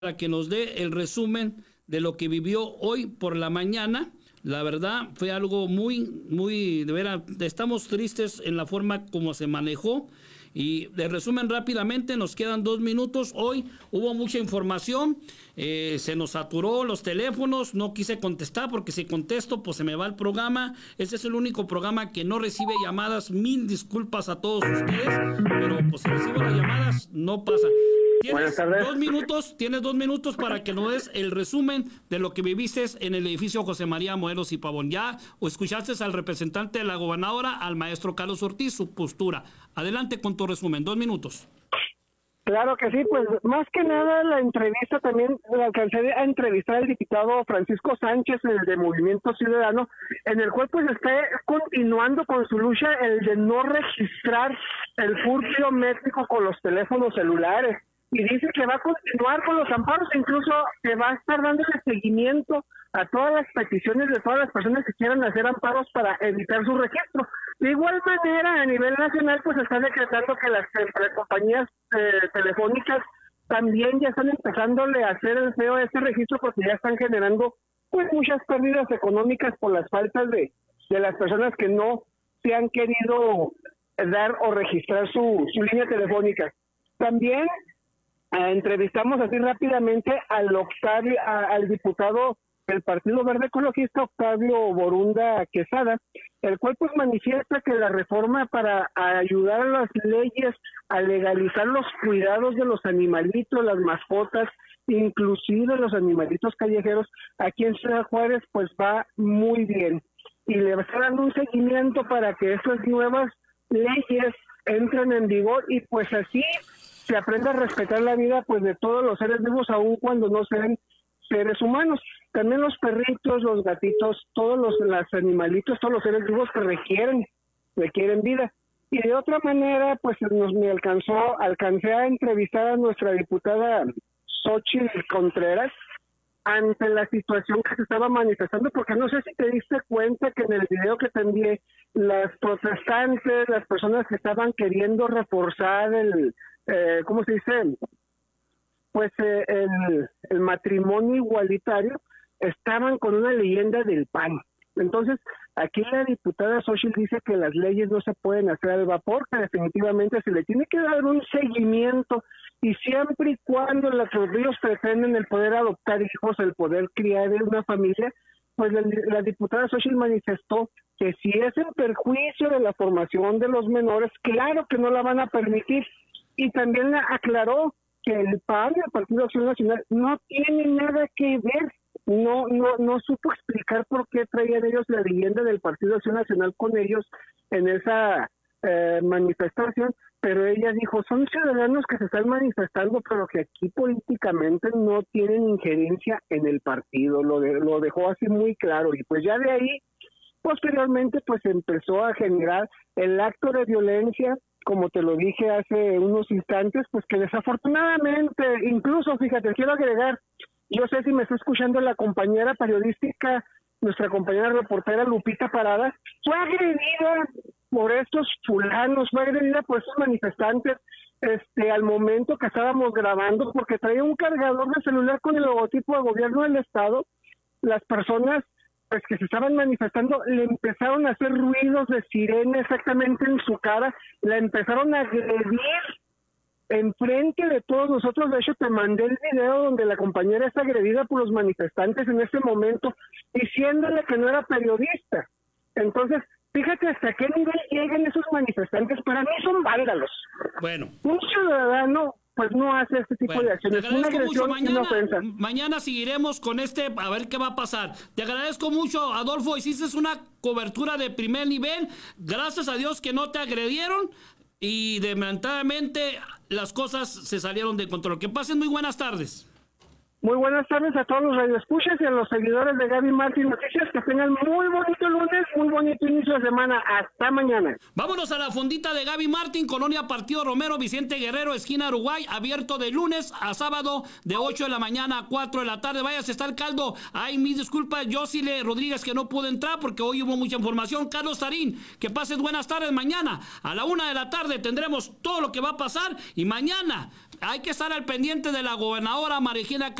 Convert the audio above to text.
para que nos dé el resumen de lo que vivió hoy por la mañana. La verdad fue algo muy, de veras, estamos tristes en la forma como se manejó. Y de resumen rápidamente, nos quedan 2 minutos. Hoy hubo mucha información, se nos saturó los teléfonos, no quise contestar porque si contesto pues se me va el programa. Ese es el único programa que no recibe llamadas. 1000 disculpas a todos ustedes, pero pues si recibo las llamadas no pasa. Tienes 2 minutos para que nos des el resumen de lo que viviste en el edificio José María Morelos y Pavón. Ya o escuchaste al representante de la gobernadora, al maestro Carlos Ortiz, su postura. Adelante con tu resumen, 2 minutos. Claro que sí, pues más que nada la entrevista también alcancé a entrevistar al diputado Francisco Sánchez, el de Movimiento Ciudadano, en el cual pues está continuando con su lucha el de no registrar el furto biométrico con los teléfonos celulares. Y dice que va a continuar con los amparos, incluso que va a estar dándole seguimiento a todas las peticiones de todas las personas que quieran hacer amparos para evitar su registro. De igual manera, a nivel nacional, pues está decretando que las compañías telefónicas también ya están empezándole a hacer el feo a este registro porque ya están generando pues muchas pérdidas económicas por las faltas de las personas que no se han querido dar o registrar su línea telefónica. También entrevistamos así rápidamente al diputado del Partido Verde Ecologista, Octavio Borunda Quesada, el cual pues manifiesta que la reforma para ayudar a las leyes a legalizar los cuidados de los animalitos, las mascotas, inclusive los animalitos callejeros, aquí en Ciudad Juárez pues va muy bien. Y le está dando un seguimiento para que estas nuevas leyes entren en vigor y pues así se aprende a respetar la vida pues de todos los seres vivos, aun cuando no sean seres humanos. También los perritos, los gatitos, todos los animalitos, todos los seres vivos que requieren vida. Y de otra manera, pues alcancé a entrevistar a nuestra diputada Xochitl Contreras ante la situación que se estaba manifestando, porque no sé si te diste cuenta que en el video que te envié, las protestantes, las personas que estaban queriendo reforzar ¿cómo se dice? Pues el matrimonio igualitario, estaban con una leyenda del PAN. Entonces, aquí la diputada Xochitl dice que las leyes no se pueden hacer al vapor, que definitivamente se le tiene que dar un seguimiento, y siempre y cuando los ríos pretenden el poder adoptar hijos, el poder criar una familia, pues la diputada Xochitl manifestó que si es en perjuicio de la formación de los menores, claro que no la van a permitir. Y también aclaró que el PAN, el Partido Acción Nacional, no tiene nada que ver, no supo explicar por qué traían ellos la leyenda del Partido Acción Nacional con ellos en esa manifestación, pero ella dijo, son ciudadanos que se están manifestando, pero que aquí políticamente no tienen injerencia en el partido, lo dejó así muy claro, y pues ya de ahí, posteriormente, pues empezó a generar el acto de violencia, como te lo dije hace unos instantes, pues que desafortunadamente, incluso, fíjate, quiero agregar, yo sé si me está escuchando la compañera periodística, nuestra compañera reportera Lupita Parada, fue agredida por estos fulanos, fue agredida por estos manifestantes, al momento que estábamos grabando, porque traía un cargador de celular con el logotipo de gobierno del estado. Las personas pues que se estaban manifestando le empezaron a hacer ruidos de sirena exactamente en su cara, la empezaron a agredir enfrente de todos nosotros. De hecho te mandé el video donde la compañera está agredida por los manifestantes en ese momento, diciéndole que no era periodista. Entonces, fíjate hasta qué nivel llegan esos manifestantes. Para mí son vándalos. Bueno. Un ciudadano pues no hace este tipo de acciones. Una agresión y una ofensa. Mañana seguiremos con a ver qué va a pasar. Te agradezco mucho, Adolfo. Hiciste una cobertura de primer nivel. Gracias a Dios que no te agredieron. Y lamentablemente las cosas se salieron de control. Que pasen muy buenas tardes. Muy buenas tardes a todos los radioescuchas y a los seguidores de Gaby Martín Noticias. Que tengan muy bonito lunes, muy bonito inicio de semana. Hasta mañana. Vámonos a la fondita de Gaby Martín, Colonia Partido Romero, Vicente Guerrero, esquina Uruguay, abierto de lunes a sábado de 8 de la mañana a 4 de la tarde. Vaya, se está el caldo. Ay, mis disculpas, Josile Rodríguez, que no pudo entrar porque hoy hubo mucha información. Carlos Tarín, que pases buenas tardes. Mañana a la 1 de la tarde tendremos todo lo que va a pasar y mañana hay que estar al pendiente de la gobernadora María Gina